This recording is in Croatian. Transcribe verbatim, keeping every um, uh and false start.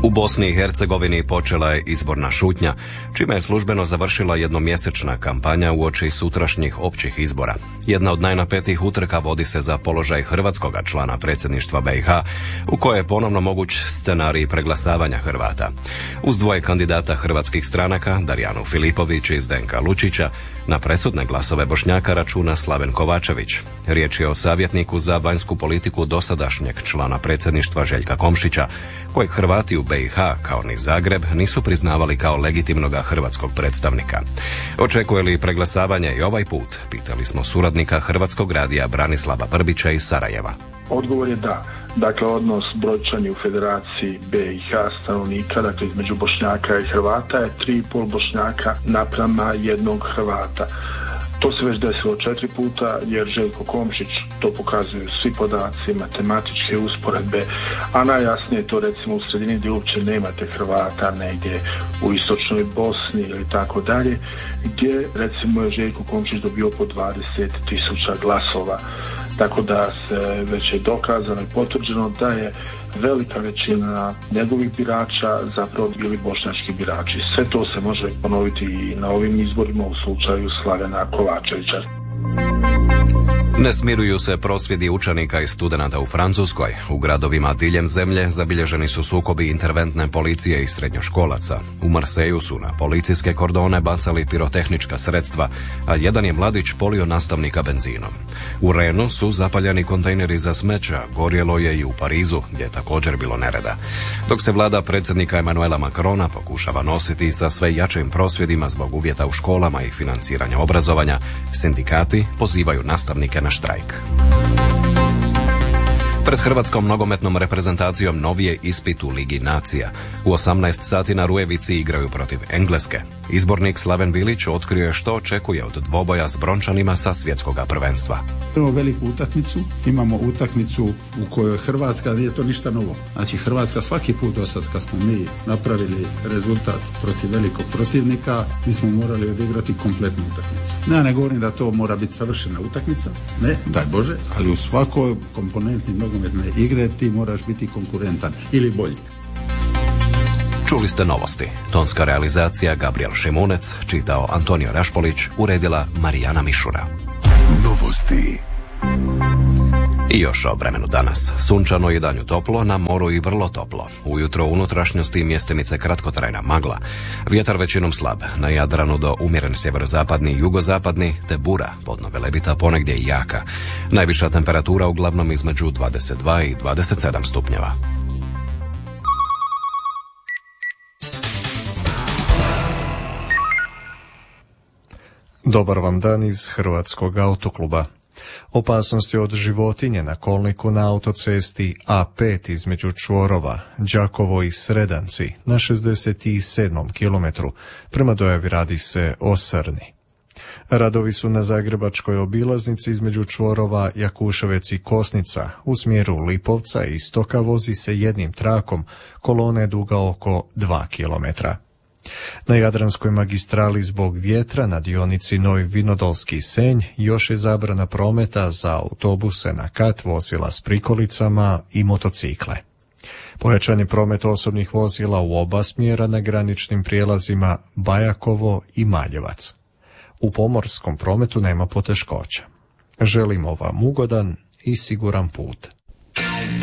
U Bosni i Hercegovini počela je izborna šutnja, čime je službeno završila jednomjesečna kampanja uoči sutrašnjih općih izbora. Jedna od najnapetijih utrka vodi se za položaj hrvatskoga člana predsjedništva B i H, u kojoj je ponovno moguć scenarij preglasavanja Hrvata. Uz dvoje kandidata hrvatskih stranaka, Darijanu Filipović i Zdenka Lučića, na presudne glasove Bošnjaka računa Slaven Kovačević. Riječ je o savjetniku za vanjsku politiku dosadašnjeg člana predsjedništva Željka Komšića, kojeg Hrvati u B i H, kao ni Zagreb, nisu priznavali kao legitimnoga hrvatskog predstavnika. Očekuje li preglasavanje i ovaj put? Pitali smo suradnika Hrvatskog radija Branislava Brbića iz Sarajeva. Odgovor je da. Dakle, odnos brojčani u Federaciji B i H stanovnika, dakle između Bošnjaka i Hrvata, je tri i pol Bošnjaka naprama jednog Hrvata. To se već desilo četiri puta, jer Željko Komšić, to pokazuju svi podaci, matematičke usporedbe, a najjasnije to recimo u sredini gdje uopće nemate Hrvata, negdje u istočnoj Bosni ili tako dalje, gdje recimo je Željko Komšić dobio po dvadeset tisuća glasova. Tako da se već je dokazano i potvrđeno da je velika većina njegovih birača zapravo bili bošnjački birači. Sve to se može ponoviti i na ovim izborima u slučaju Slavena Kovačevića. Ne smiruju se prosvjedi učenika i studenata u Francuskoj. U gradovima diljem zemlje zabilježeni su sukobi interventne policije i srednjoškolaca. U Marseju su na policijske kordone bacali pirotehnička sredstva, a jedan je mladić polio nastavnika benzinom. U Renu su zapaljeni kontejneri za smeća, gorjelo je i u Parizu, gdje je također bilo nereda. Dok se vlada predsjednika Emanuela Macrona pokušava nositi sa sve jačim prosvjedima zbog uvjeta u školama i financiranja obrazovanja, sindikati pozivaju nastavnike na štrajk. Pred hrvatskom nogometnom reprezentacijom novi je ispit u Ligi nacija. U osamnaest sati na Rujevici igraju protiv Engleske. Izbornik Slaven Bilić otkrio je što očekuje od dvoboja s Brončanima sa svjetskoga prvenstva. Imamo veliku utakmicu, imamo utakmicu u kojoj Hrvatska, nije to ništa novo. Znači Hrvatska svaki put do sad kad smo mi napravili rezultat protiv velikog protivnika, mi smo morali odigrati kompletnu utakmicu. Ja ne govorim da to mora biti savršena utakmica, ne, daj Bože, ali u svakoj komponenti nogometne igre ti moraš biti konkurentan ili bolji. Čuli ste novosti. Tonska realizacija Gabriel Šimunec, čitao Antonio Rašpolić, uredila Marijana Mišura. Novosti. I još o vremenu danas. Sunčano i danju toplo, na moru i vrlo toplo. Ujutro u unutrašnjosti mjestimice kratkotrajna magla. Vjetar većinom slab, na Jadranu do umjeren sjeverozapadni i jugozapadni, te bura, podno Velebita ponegdje i jaka. Najviša temperatura uglavnom između dvadeset dva i dvadeset sedam stupnjeva. Dobar vam dan iz Hrvatskog autokluba. Opasnosti od životinje na kolniku na autocesti A pet između čvorova Đakovo i Sredanci na šezdeset sedmom kilometru. Prema dojavi radi se o srni. Radovi su na zagrebačkoj obilaznici između čvorova Jakuševec i Kosnica. U smjeru Lipovca i Istoka vozi se jednim trakom, kolona je duga oko dva kilometra. Na Jadranskoj magistrali zbog vjetra na dionici Novi Vinodolski Senj još je zabrana prometa za autobuse na kat, vozila s prikolicama i motocikle. Pojačan je promet osobnih vozila u oba smjera na graničnim prijelazima Bajakovo i Maljevac. U pomorskom prometu nema poteškoća. Želimo vam ugodan i siguran put.